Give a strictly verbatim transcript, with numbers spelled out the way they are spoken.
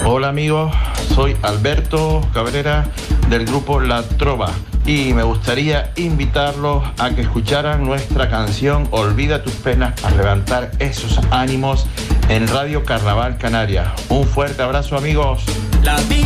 Hola amigos, soy Alberto Cabrera del grupo La Trova y me gustaría invitarlos a que escucharan nuestra canción Olvida tus penas para levantar esos ánimos en Radio Carnaval Canarias. Un fuerte abrazo amigos. La